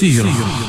Sirah.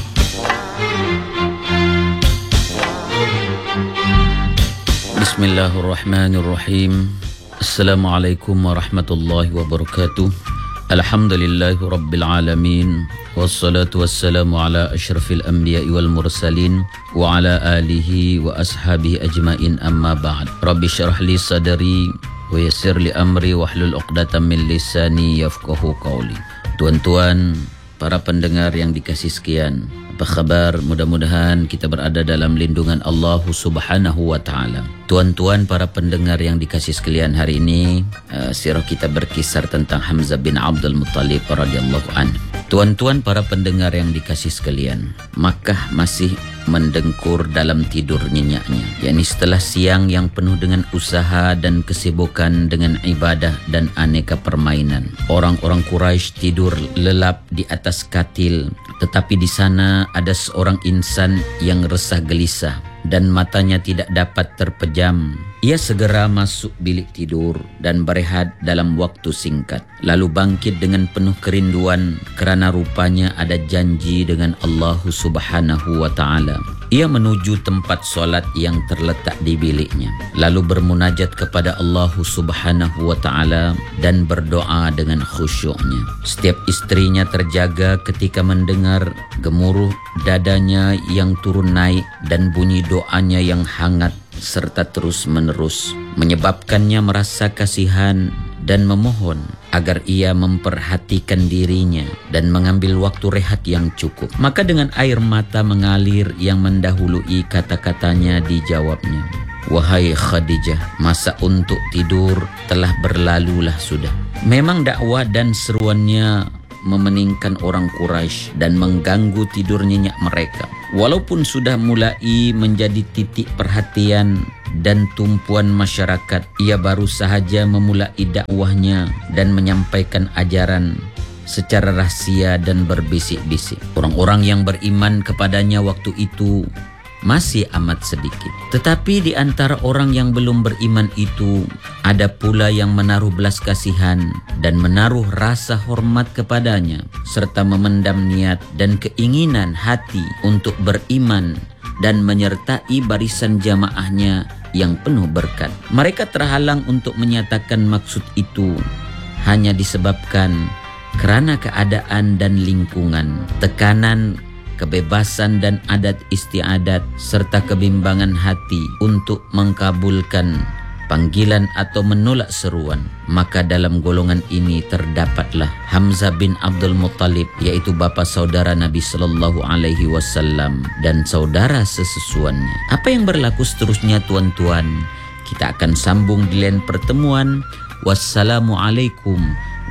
Bismillahirrahmanirrahim. Assalamualaikum warahmatullahi wabarakatuh. Alhamdulillahi rabbil alamin. Wassalatu wassalamu ala asyrafil anbiya'i wal mursalin wa ala alihi wa ashabihi ajmain, amma ba'd. Rabbi syrah li sadri wa yassir li amri wahlul 'uqdatam min lisani yafqahu qawli. Tuan-tuan, para pendengar yang dikasihi sekalian, apa khabar? Mudah-mudahan kita berada dalam lindungan Allah Subhanahu wa taala. Tuan-tuan, para pendengar yang dikasihi sekalian, hari ini sirah kita berkisar tentang Hamzah bin Abdul Muttalib radhiyallahu anhu. Tuan-tuan, para pendengar yang dikasihi sekalian, Makkah masih mendengkur dalam tidur nyenyaknya, yakni setelah siang yang penuh dengan usaha dan kesibukan dengan ibadah dan aneka permainan. Orang-orang Quraisy tidur lelap di atas katil, tetapi di sana ada seorang insan yang resah gelisah dan matanya tidak dapat terpejam. Ia segera masuk bilik tidur dan berehat dalam waktu singkat, lalu bangkit dengan penuh kerinduan kerana rupanya ada janji dengan Allah Subhanahu wa taala. Ia menuju tempat solat yang terletak di biliknya, lalu bermunajat kepada Allah Subhanahu wa taala dan berdoa dengan khusyuknya. Setiap istrinya terjaga ketika mendengar gemuruh dadanya yang turun naik dan bunyi doanya yang hangat serta terus-menerus, menyebabkannya merasa kasihan dan memohon agar ia memperhatikan dirinya dan mengambil waktu rehat yang cukup. Maka dengan air mata mengalir yang mendahului kata-katanya dijawabnya, "Wahai Khadijah, masa untuk tidur telah berlalulah sudah." Memang dakwah dan seruannya memeningkan orang Quraisy dan mengganggu tidur nyenyak mereka. Walaupun sudah mulai menjadi titik perhatian dan tumpuan masyarakat, ia baru sahaja memulai dakwahnya dan menyampaikan ajaran secara rahsia dan berbisik-bisik. Orang-orang yang beriman kepadanya waktu itu masih amat sedikit. Tetapi di antara orang yang belum beriman itu, ada pula yang menaruh belas kasihan dan menaruh rasa hormat kepadanya, serta memendam niat dan keinginan hati untuk beriman dan menyertai barisan jamaahnya yang penuh berkat. Mereka terhalang untuk menyatakan maksud itu hanya disebabkan kerana keadaan dan lingkungan, tekanan, kebebasan dan adat istiadat, serta kebimbangan hati untuk mengkabulkan panggilan atau menolak seruan. Maka dalam golongan ini terdapatlah Hamzah bin Abdul Muttalib, yaitu bapa saudara Nabi sallallahu alaihi wasallam dan saudara sesusuannya. Apa yang berlaku seterusnya, tuan-tuan, kita akan sambung di lain pertemuan. Wassalamualaikum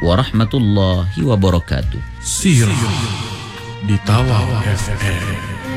warahmatullahi wabarakatuh. Sirah di Tawau FM.